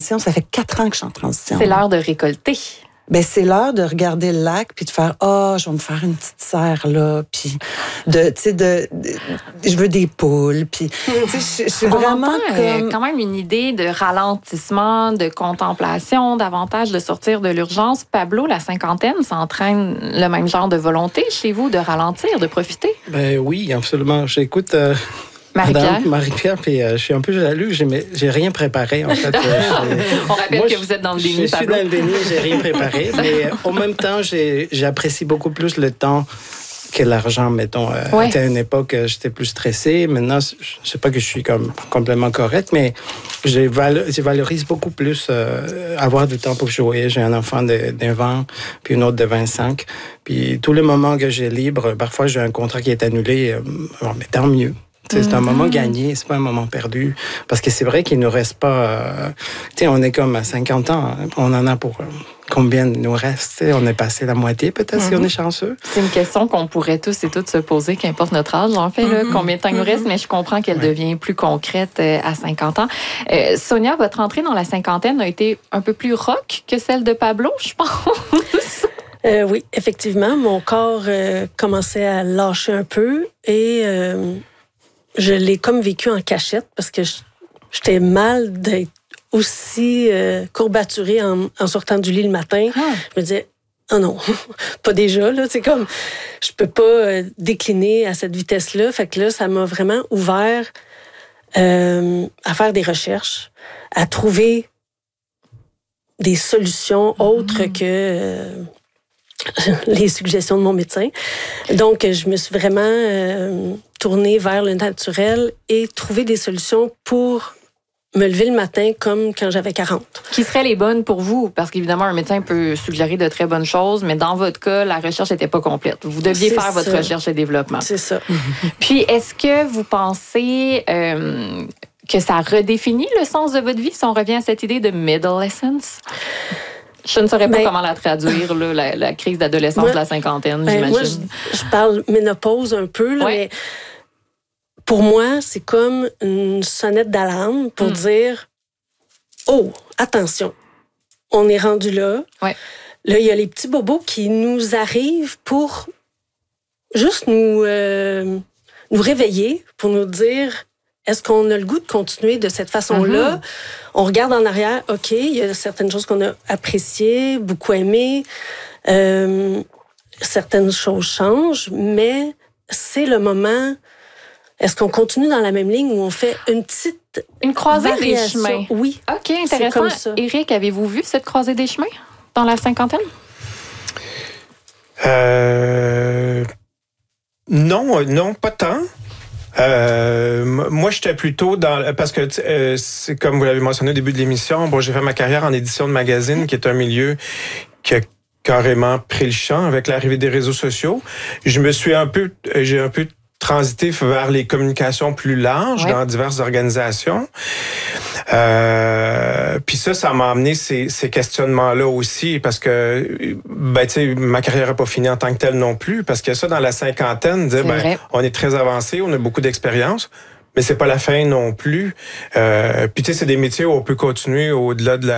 Ça fait 4 ans que je suis en transition. C'est l'heure de récolter. Ben c'est l'heure de regarder le lac puis de faire je vais me faire une petite serre là puis je veux des poules puis je suis vraiment comme quand même une idée de ralentissement, de contemplation, davantage de sortir de l'urgence. Pablo, la cinquantaine, ça entraîne le même genre de volonté chez vous de ralentir, de profiter? Ben oui, absolument. J'écoute Marie-Pierre, puis je suis un peu jaloux. J'ai rien préparé, en fait. On rappelle que vous êtes dans le déni, Pablo. Je suis dans le déni, j'ai rien préparé. Mais en même temps, j'apprécie beaucoup plus le temps que l'argent, mettons. À une époque, j'étais plus stressé. Maintenant, je sais pas que je suis comme complètement correct, mais je valorise beaucoup plus avoir du temps pour jouer. J'ai un enfant de 9 ans, puis une autre de 25. Puis tous les moments que j'ai libre, parfois j'ai un contrat qui est annulé. Mais tant mieux. C'est un moment gagné, c'est pas un moment perdu. Parce que c'est vrai qu'il ne nous reste pas... on est comme à 50 ans. On en a pour... Combien il nous reste? On est passé la moitié, peut-être, si on est chanceux. C'est une question qu'on pourrait tous et toutes se poser, qu'importe notre âge, en fait, là, combien de temps il nous reste, mais je comprends qu'elle devient plus concrète à 50 ans. Sonia, votre entrée dans la cinquantaine a été un peu plus rock que celle de Pablo, je pense. Oui, effectivement. Mon corps commençait à lâcher un peu et... je l'ai comme vécu en cachette parce que j'étais mal d'être aussi courbaturée en sortant du lit le matin. Je me disais, oh non, pas déjà. Là, c'est comme, je peux pas décliner à cette vitesse-là. Fait que là, ça m'a vraiment ouvert à faire des recherches, à trouver des solutions autres que... les suggestions de mon médecin. Donc, je me suis vraiment tournée vers le naturel et trouvé des solutions pour me lever le matin comme quand j'avais 40. Qui seraient les bonnes pour vous? Parce qu'évidemment, un médecin peut suggérer de très bonnes choses, mais dans votre cas, la recherche n'était pas complète. Vous deviez faire votre recherche et développement. C'est ça. Puis, est-ce que vous pensez... que ça redéfinit le sens de votre vie si on revient à cette idée de middle-essence? Je ne saurais pas comment la traduire, là, la crise d'adolescence de la cinquantaine, j'imagine. Moi, je parle ménopause un peu, là, mais pour moi, c'est comme une sonnette d'alarme pour dire « Oh, attention, on est rendu là. » Là, il y a les petits bobos qui nous arrivent pour juste nous réveiller, pour nous dire... Est-ce qu'on a le goût de continuer de cette façon-là? On regarde en arrière, OK, il y a certaines choses qu'on a appréciées, beaucoup aimées. Certaines choses changent, mais c'est le moment... Est-ce qu'on continue dans la même ligne ou on fait une croisée variation? des chemins? Oui. OK, intéressant. Comme ça. Éric, avez-vous vu cette croisée des chemins dans la cinquantaine? Non, pas tant. Moi, j'étais plutôt parce que c'est comme vous l'avez mentionné au début de l'émission. Bon, j'ai fait ma carrière en édition de magazine, qui est un milieu qui a carrément pris le champ avec l'arrivée des réseaux sociaux. J'ai un peu transité vers les communications plus larges dans diverses organisations. Puis ça m'a amené ces questionnements-là aussi, parce que ma carrière n'a pas fini en tant que telle non plus, parce que ça, dans la cinquantaine, dire on est très avancé, on a beaucoup d'expérience, mais c'est pas la fin non plus. Puis c'est des métiers où on peut continuer au-delà de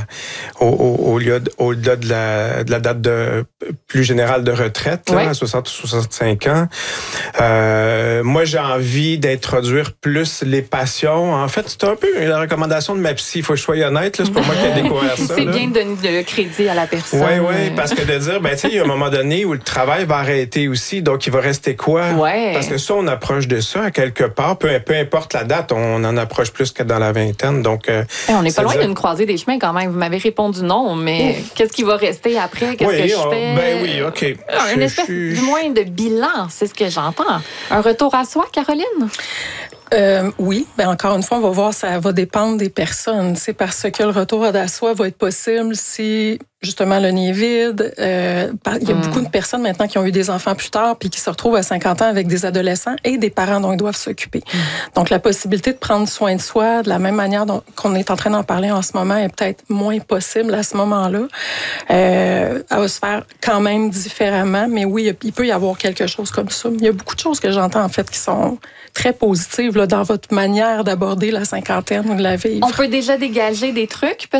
la date plus générale de retraite, là, à 60 ou 65 ans. Moi, j'ai envie d'introduire plus les passions. En fait, c'est un peu la recommandation de ma psy. Il faut que je sois honnête, là, c'est pas moi qui ai découvert ça. C'est bien de donner le crédit à la personne. Oui, parce que de dire, il y a un moment donné où le travail va arrêter aussi, donc il va rester quoi? Parce que ça, on approche de ça à quelque part, peu importe la date, on en approche plus que dans la vingtaine. Donc, on n'est pas loin d'une croisée des chemins quand même. Vous m'avez répondu non, mais qu'est-ce qui va rester après? Qu'est-ce que je fais? Oui, OK. Une espèce, du moins, de bilan, c'est ce que j'entends. Un retour à soi, Caroline? Oui, encore une fois, on va voir, ça va dépendre des personnes. C'est parce que le retour à soi va être possible si, justement, le nid est vide. Il y a beaucoup de personnes maintenant qui ont eu des enfants plus tard puis qui se retrouvent à 50 ans avec des adolescents et des parents dont ils doivent s'occuper. Donc, la possibilité de prendre soin de soi de la même manière qu'on est en train d'en parler en ce moment est peut-être moins possible à ce moment-là. Elle va se faire quand même différemment, mais oui, il peut y avoir quelque chose comme ça. Il y a beaucoup de choses que j'entends, en fait, qui sont très positives là, dans votre manière d'aborder la cinquantaine ou de la vivre. On peut déjà dégager des trucs, peut-être?